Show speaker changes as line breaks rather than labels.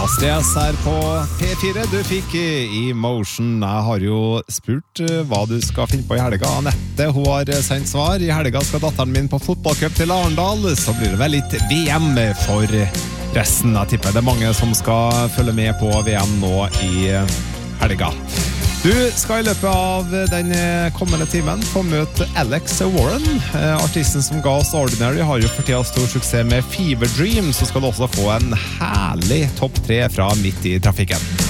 Stres her på P4. Du fikk Emotion. Jeg har jo spurt hva du skal finne på i helga. Anette, hun har sendt svar. I helga skal datteren min på fotballcup til Arendal. Så blir det vel litt VM for resten. Jeg tipper det er mange som skal følge med på VM nå i helga. Du skal i løpet av den kommende timen få møte Alex Warren. Artisten som ga oss Ordinary har jo for tida stor suksess med Fever Dream, så skal du også få en herlig topp 3 fra Midt i trafikken.